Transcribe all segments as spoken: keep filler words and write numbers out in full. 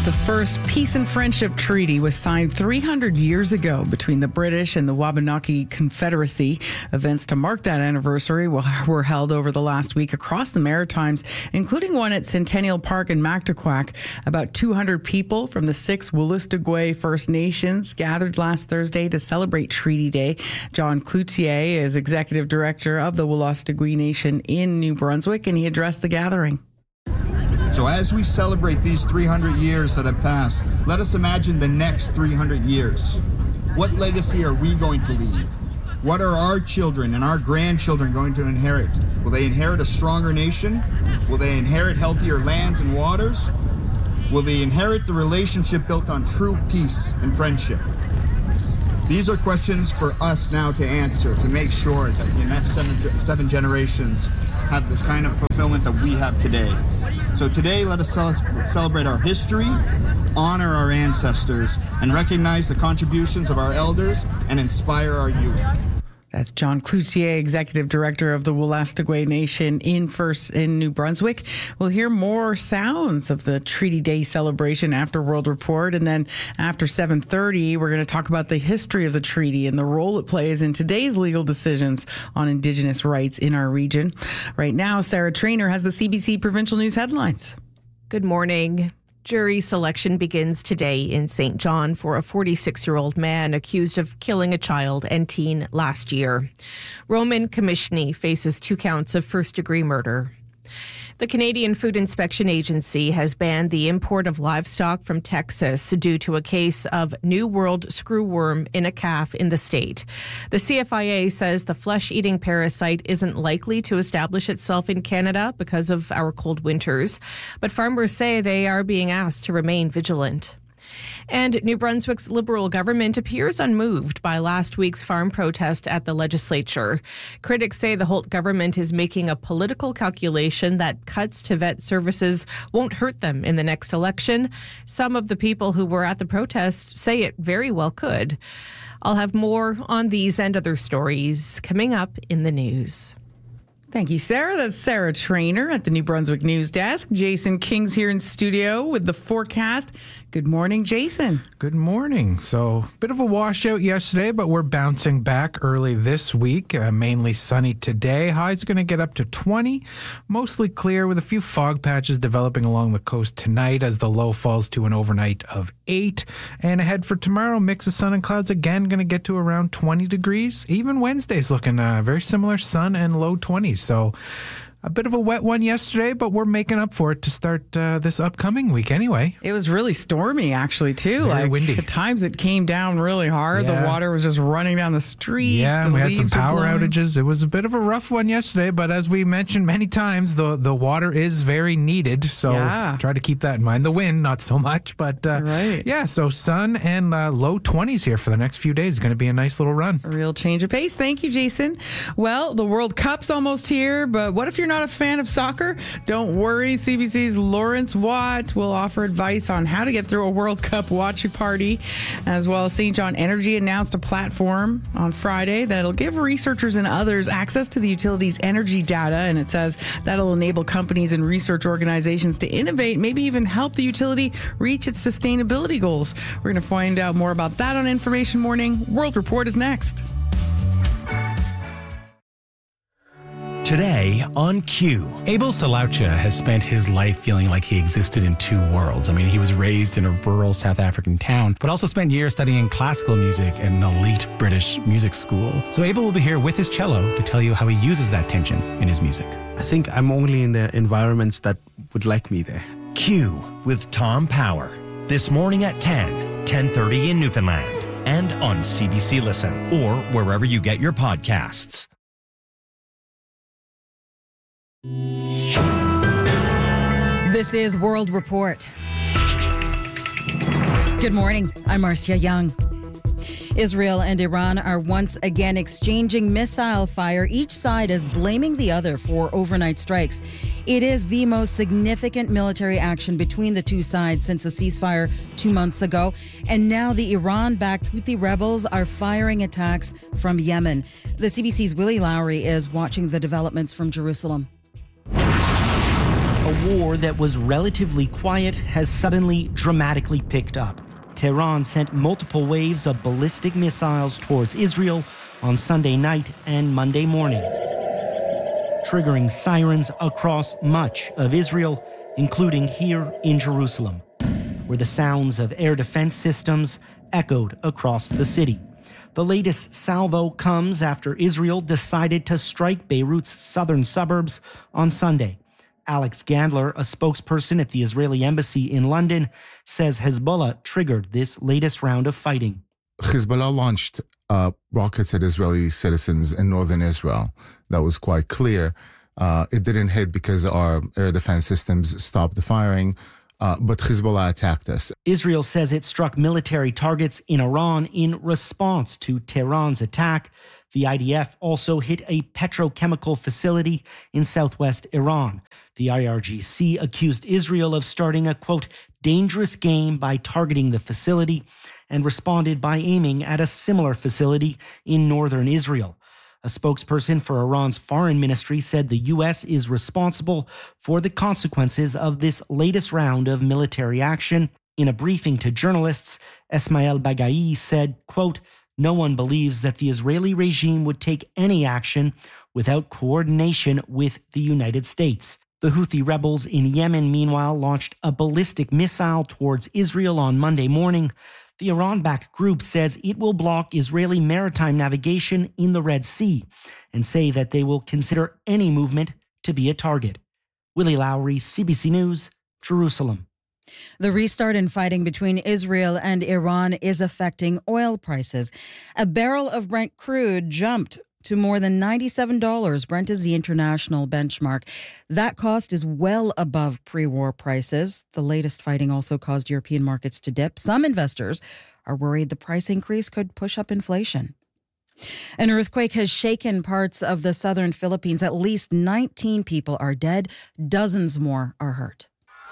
The first peace and friendship treaty was signed three hundred years ago between the British and the Wabanaki Confederacy. Events to mark that anniversary were held over the last week across the Maritimes, including one at Centennial Park in Mactaquac. About two hundred people from the six Wolastoqey First Nations gathered last Thursday to celebrate Treaty Day. John Cloutier is executive director of the Wolastoqey Nation in New Brunswick, and he addressed the gathering. So as we celebrate these three hundred years that have passed, let us imagine the next three hundred years. What legacy are we going to leave? What are our children and our grandchildren going to inherit? Will they inherit a stronger nation? Will they inherit healthier lands and waters? Will they inherit the relationship built on true peace and friendship? These are questions for us now to answer, to make sure that the next seven, seven generations have the kind of fulfillment that we have today. So today, let us celebrate our history, honor our ancestors, and recognize the contributions of our elders and inspire our youth. That's John Cloutier, Executive Director of the Wolastoqey Nation in First in New Brunswick. We'll hear more sounds of the Treaty Day celebration after World Report. And then after seven thirty, we're going to talk about the history of the treaty and the role it plays in today's legal decisions on Indigenous rights in our region. Right now, Sarah Trainer has the C B C Provincial News headlines. Good morning. Jury selection begins today in Saint John for a forty-six-year-old man accused of killing a child and teen last year. Roman Commissioni faces two counts of first-degree murder. The Canadian Food Inspection Agency has banned the import of livestock from Texas due to a case of New World screwworm in a calf in the state. The C F I A says the flesh-eating parasite isn't likely to establish itself in Canada because of our cold winters, but farmers say they are being asked to remain vigilant. And New Brunswick's Liberal government appears unmoved by last week's farm protest at the legislature. Critics say the Holt government is making a political calculation that cuts to vet services won't hurt them in the next election. Some of the people who were at the protest say it very well could. I'll have more on these and other stories coming up in the news. Thank you, Sarah. That's Sarah Trainer at the New Brunswick News Desk. Jason King's here in studio with the forecast. Good morning, Jason. Good morning. So, bit of a washout yesterday, but we're bouncing back early this week. Uh, mainly sunny today. High's going to get up to twenty. Mostly clear with a few fog patches developing along the coast tonight as the low falls to an overnight of eight. And ahead for tomorrow, mix of sun and clouds again, going to get to around twenty degrees. Even Wednesday's looking uh, very similar, sun and low twenties. So a bit of a wet one yesterday, but we're making up for it to start uh, this upcoming week anyway. It was really stormy, actually, too. Very like, windy. At times it came down really hard. Yeah. The water was just running down the street. Yeah, the we had some leaves were power blowing. outages. It was a bit of a rough one yesterday, but as we mentioned many times, the, the water is very needed. So Yeah. try to keep that in mind. The wind, not so much, but uh, Right. yeah, so sun and uh, low twenties here for the next few days. It's going to be a nice little run. A real change of pace. Thank you, Jason. Well, the World Cup's almost here, but what if you're not a fan of soccer? Don't worry. C B C's Lawrence Watt will offer advice on how to get through a World Cup watch party. As well, Saint John Energy announced a platform on Friday that'll give researchers and others access to the utility's energy data, and it says that'll enable companies and research organizations to innovate, maybe even help the utility reach its sustainability goals. We're going to find out more about that on Information Morning. World Report is next. Today on Q. Abel Salaucha has spent his life feeling like he existed in two worlds. I mean, he was raised in a rural South African town, but also spent years studying classical music at an elite British music school. So Abel will be here with his cello to tell you how he uses that tension in his music. I think I'm only in the environments that would like me there. Q with Tom Power. This morning at ten, ten thirty in Newfoundland, and on C B C Listen, or wherever you get your podcasts. This is World Report. Good morning. I'm Marcia Young. Israel and Iran are once again exchanging missile fire. Each side is blaming the other for overnight strikes. It is the most significant military action between the two sides since a ceasefire two months ago. And now the Iran-backed Houthi rebels are firing attacks from Yemen. The C B C's Willie Lowry is watching the developments from Jerusalem. A war that was relatively quiet has suddenly dramatically picked up. Tehran sent multiple waves of ballistic missiles towards Israel on Sunday night and Monday morning, triggering sirens across much of Israel, including here in Jerusalem, where the sounds of air defense systems echoed across the city. The latest salvo comes after Israel decided to strike Beirut's southern suburbs on Sunday. Alex Gandler, a spokesperson at the Israeli embassy in London, says Hezbollah triggered this latest round of fighting. Hezbollah launched uh, rockets at Israeli citizens in northern Israel. That was quite clear. Uh, it didn't hit because our air defense systems stopped the firing, uh, but Hezbollah attacked us. Israel says it struck military targets in Iran in response to Tehran's attack. The I D F also hit a petrochemical facility in southwest Iran. The I R G C accused Israel of starting a, quote, dangerous game by targeting the facility and responded by aiming at a similar facility in northern Israel. A spokesperson for Iran's foreign ministry said the U S is responsible for the consequences of this latest round of military action. In a briefing to journalists, Esmail Baghai said, quote, no one believes that the Israeli regime would take any action without coordination with the United States. The Houthi rebels in Yemen, meanwhile, launched a ballistic missile towards Israel on Monday morning. The Iran-backed group says it will block Israeli maritime navigation in the Red Sea and say that they will consider any movement to be a target. Willie Lowry, C B C News, Jerusalem. The restart in fighting between Israel and Iran is affecting oil prices. A barrel of Brent crude jumped to more than ninety-seven dollars. Brent is the international benchmark. That cost is well above pre-war prices. The latest fighting also caused European markets to dip. Some investors are worried the price increase could push up inflation. An earthquake has shaken parts of the southern Philippines. At least nineteen people are dead. Dozens more are hurt.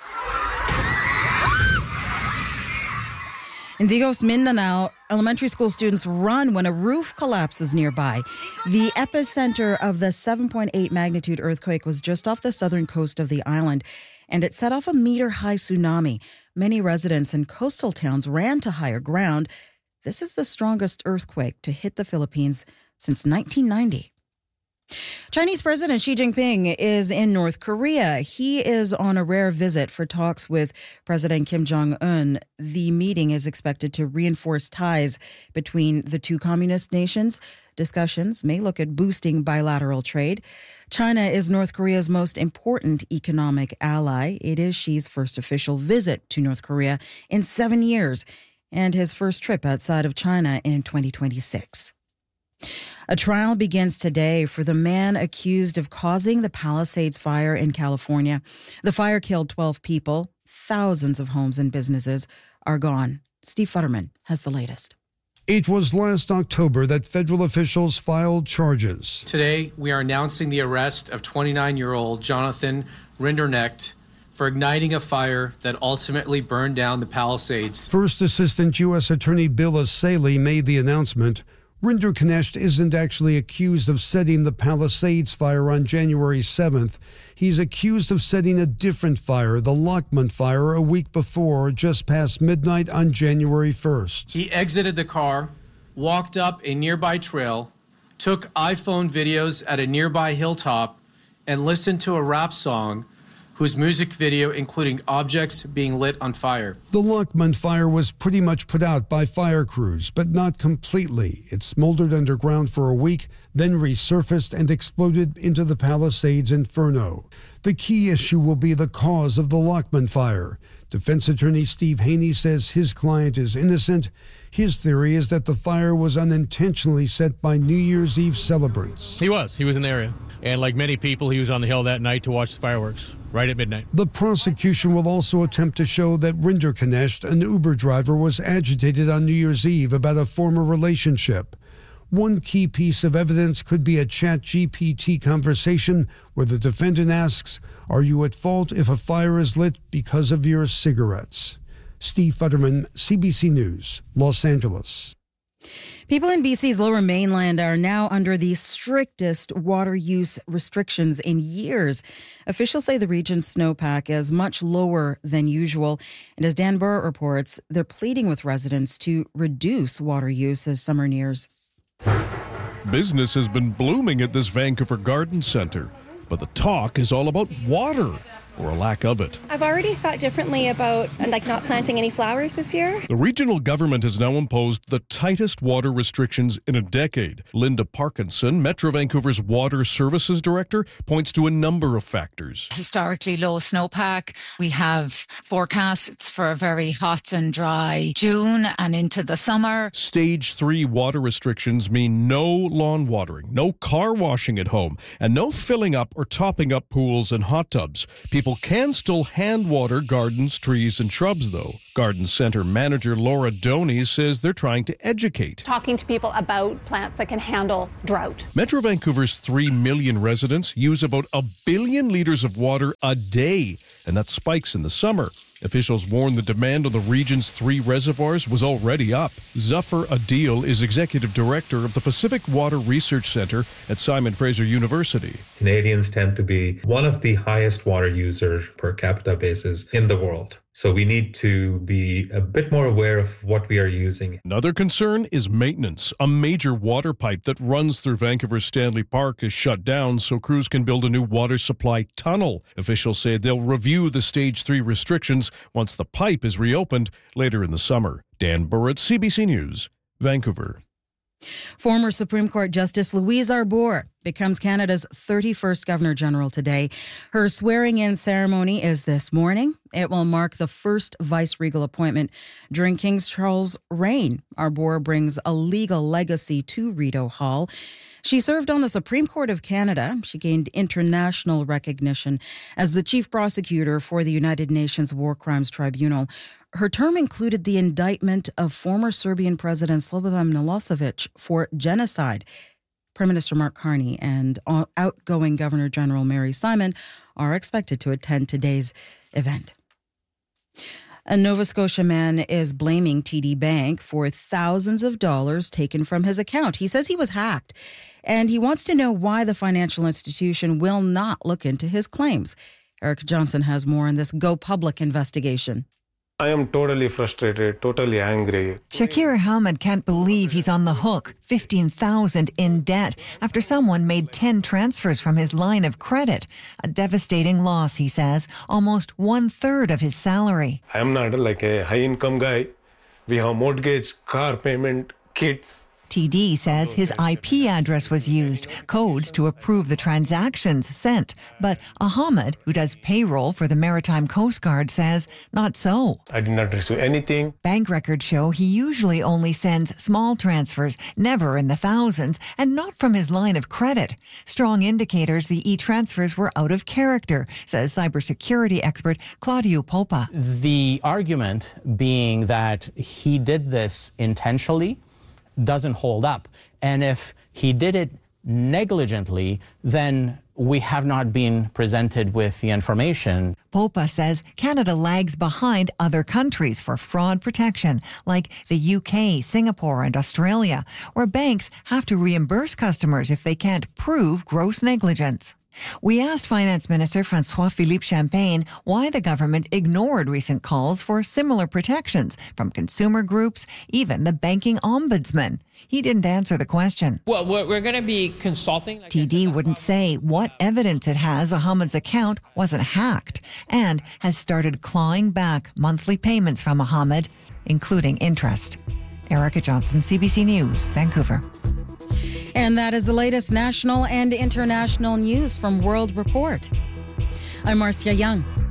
In Digos, Mindanao, elementary school students run when a roof collapses nearby. The epicenter of the seven point eight magnitude earthquake was just off the southern coast of the island, and it set off a meter-high tsunami. Many residents in coastal towns ran to higher ground. This is the strongest earthquake to hit the Philippines since nineteen ninety. Chinese President Xi Jinping is in North Korea. He is on a rare visit for talks with President Kim Jong-un. The meeting is expected to reinforce ties between the two communist nations. Discussions may look at boosting bilateral trade. China is North Korea's most important economic ally. It is Xi's first official visit to North Korea in seven years and his first trip outside of China in twenty twenty-six. A trial begins today for the man accused of causing the Palisades fire in California. The fire killed twelve people. Thousands of homes and businesses are gone. Steve Futterman has the latest. It was last October that federal officials filed charges. Today, we are announcing the arrest of twenty-nine-year-old Jonathan Rinderknecht for igniting a fire that ultimately burned down the Palisades. First Assistant U S Attorney Bill Asaley made the announcement. Rinderknecht isn't actually accused of setting the Palisades fire on January seventh. He's accused of setting a different fire, the Lockman fire, a week before, just past midnight on January first. He exited the car, walked up a nearby trail, took iPhone videos at a nearby hilltop, and listened to a rap song whose music video including objects being lit on fire. The Lockman fire was pretty much put out by fire crews, but not completely. It smoldered underground for a week, then resurfaced and exploded into the Palisades inferno. The key issue will be the cause of the Lockman fire. Defense attorney Steve Haney says his client is innocent. His theory is that the fire was unintentionally set by New Year's Eve celebrants. He was. He was in the area. And like many people, he was on the hill that night to watch the fireworks, right at midnight. The prosecution will also attempt to show that Rinderknecht, an Uber driver, was agitated on New Year's Eve about a former relationship. One key piece of evidence could be a Chat G P T conversation where the defendant asks, "Are you at fault if a fire is lit because of your cigarettes?" Steve Futterman, C B C News, Los Angeles. People in B C's Lower Mainland are now under the strictest water use restrictions in years. Officials say the region's snowpack is much lower than usual. And as Dan Burr reports, they're pleading with residents to reduce water use as summer nears. Business has been blooming at this Vancouver garden centre, but the talk is all about water, or a lack of it. I've already thought differently about like not planting any flowers this year. The regional government has now imposed the tightest water restrictions in a decade. Linda Parkinson, Metro Vancouver's Water Services Director, points to a number of factors. Historically low snowpack. We have forecasts for a very hot and dry June and into the summer. Stage three water restrictions mean no lawn watering, no car washing at home, and no filling up or topping up pools and hot tubs. People can still hand water gardens, trees, and shrubs, though. Garden Centre manager Laura Doney says they're trying to educate. Talking to people about plants that can handle drought. Metro Vancouver's three million residents use about a billion litres of water a day, and that spikes in the summer. Officials warn the demand on the region's three reservoirs was already up. Zafar Adil is executive director of the Pacific Water Research Centre at Simon Fraser University. Canadians tend to be one of the highest water users per capita basis in the world. So we need to be a bit more aware of what we are using. Another concern is maintenance. A major water pipe that runs through Vancouver's Stanley Park is shut down so crews can build a new water supply tunnel. Officials say they'll review the Stage three restrictions once the pipe is reopened later in the summer. Dan Burr, C B C News, Vancouver. Former Supreme Court Justice Louise Arbour becomes Canada's thirty-first Governor-General today. Her swearing-in ceremony is this morning. It will mark the first vice-regal appointment during King Charles' reign. Arbour brings a legal legacy to Rideau Hall. She served on the Supreme Court of Canada. She gained international recognition as the chief prosecutor for the United Nations War Crimes Tribunal. Her term included the indictment of former Serbian President Slobodan Milosevic for genocide. Prime Minister Mark Carney and outgoing Governor-General Mary Simon are expected to attend today's event. A Nova Scotia man is blaming T D Bank for thousands of dollars taken from his account. He says he was hacked, and he wants to know why the financial institution will not look into his claims. Eric Johnson has more on this Go Public investigation. I am totally frustrated, totally angry. Shakir Ahmed can't believe he's on the hook, fifteen thousand dollars in debt, after someone made ten transfers from his line of credit. A devastating loss, he says, almost one-third of his salary. I am not like a high-income guy. We have mortgage, car payment, kids. T D says his I P address was used, codes to approve the transactions sent. But Ahmed, who does payroll for the Maritime Coast Guard, says not so. I did not receive anything. Bank records show he usually only sends small transfers, never in the thousands, and not from his line of credit. Strong indicators the e-transfers were out of character, says cybersecurity expert Claudio Popa. The argument being that he did this intentionally doesn't hold up. And if he did it negligently, then we have not been presented with the information. Popa says Canada lags behind other countries for fraud protection, like the U K, Singapore, and Australia, where banks have to reimburse customers if they can't prove gross negligence. We asked Finance Minister François-Philippe Champagne why the government ignored recent calls for similar protections from consumer groups, even the banking ombudsman. He didn't answer the question. Well, we're going to be consulting. Like T D wouldn't say what evidence it has Ahmed's account wasn't hacked and has started clawing back monthly payments from Ahmed, including interest. Erica Johnson, C B C News, Vancouver. And that is the latest national and international news from World Report. I'm Marcia Young.